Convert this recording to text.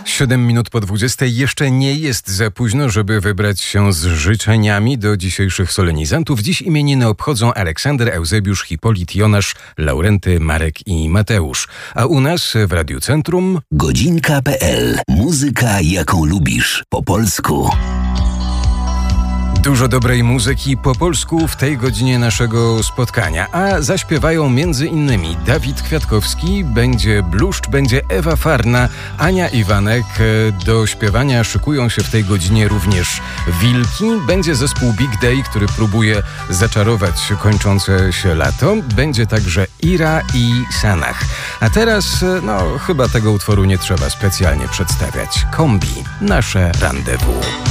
7 minut po 20. Jeszcze nie jest za późno, żeby wybrać się z życzeniami do dzisiejszych solenizantów. Dziś imieniny obchodzą Aleksander, Eusebiusz, Hipolit, Jonasz, Laurenty, Marek i Mateusz. A u nas w Radiu Centrum Godzinka.pl. Muzyka, jaką lubisz. Po polsku. dużo dobrej muzyki po polsku w tej godzinie naszego spotkania. A zaśpiewają m.in. Dawid Kwiatkowski, będzie Bluszcz, będzie Ewa Farna, Ania Iwanek. Do śpiewania szykują się w tej godzinie również Wilki. Będzie zespół Big Day, który próbuje zaczarować kończące się lato. Będzie także Ira i Sanach. A teraz, chyba tego utworu nie trzeba specjalnie przedstawiać. Kombi, nasze rendezvous.